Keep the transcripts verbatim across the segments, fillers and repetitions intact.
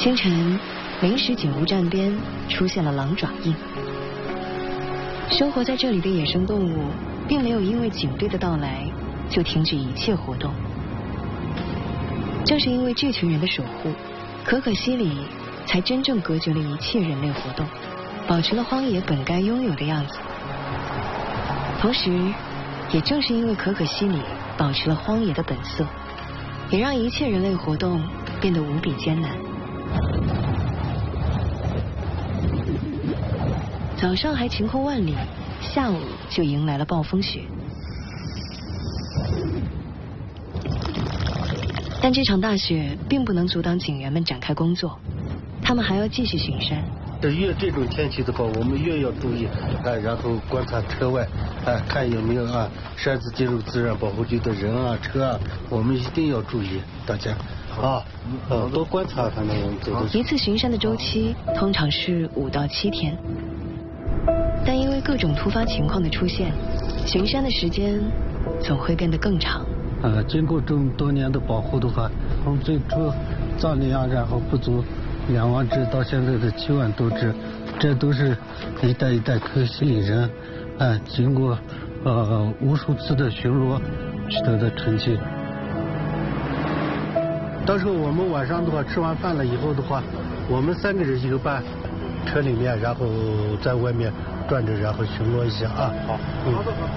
清晨，临时警务站边出现了狼爪印。生活在这里的野生动物并没有因为警队的到来就停止一切活动。正是因为这群人的守护，可可西里才真正隔绝了一切人类活动，保持了荒野本该拥有的样子。同时，也正是因为可可西里保持了荒野的本色，也让一切人类活动变得无比艰难。早上还晴空万里，下午就迎来了暴风雪。但这场大雪并不能阻挡警员们展开工作，他们还要继续巡山。 越这种天气的话，我们越要注意，哎，然后观察车外，哎，看有没有啊擅自进入自然保护区的人啊、车啊，我们一定要注意，大家啊，呃，多观察，反正我们走的。 一次巡山的周期通常是五到七天，但因为各种突发情况的出现，巡山的时间总会变得更长。 呃，经过这么多年的保护的话，从最初藏羚羊，然后不足两万只，到现在的七万多只，这都是一代一代可可西里人，哎，经过呃无数次的巡逻取得的成绩。到时候我们晚上的话，吃完饭了以后的话，我们三个人一个班，车里面，然后在外面转着，然后巡逻一下啊。好，嗯。好的，好的。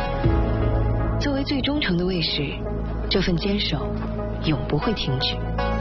作为最忠诚的卫士，这份坚守永不会停止。